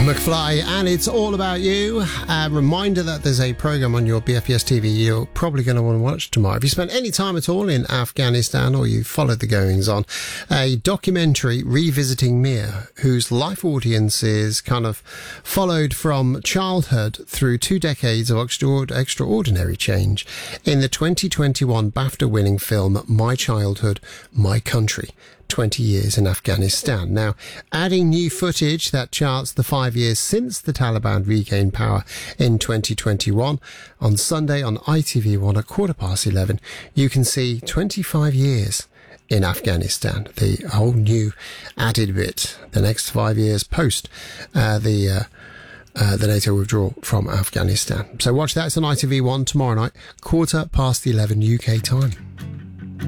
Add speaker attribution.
Speaker 1: McFly, and it's all about you. A reminder that there's a program on your BFBS TV you're probably going to want to watch tomorrow. If you spent any time at all in Afghanistan or you followed the goings on, a documentary revisiting Mia, whose life audience is kind of followed from childhood through 2 decades of extraordinary change in the 2021 BAFTA-winning film My Childhood, My Country. 20 years in Afghanistan. Now, adding new footage that charts the 5 years since the Taliban regained power in 2021, on Sunday on ITV1 at 11:15, you can see 25 years in Afghanistan, the whole new added bit, the next 5 years post the NATO withdrawal from Afghanistan. So watch that. It's on ITV1 tomorrow night, 11:15 UK time.